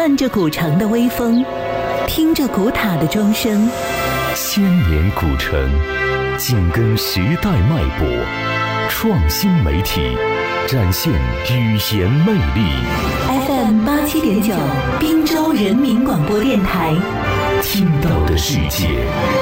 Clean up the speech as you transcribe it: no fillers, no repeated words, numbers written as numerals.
看着古城的微风，听着古塔的钟声， 千年古城，紧跟时代脉搏，创新媒体，展现语言魅力。 FM 87.9，滨州人民广播电台， 听到的世界。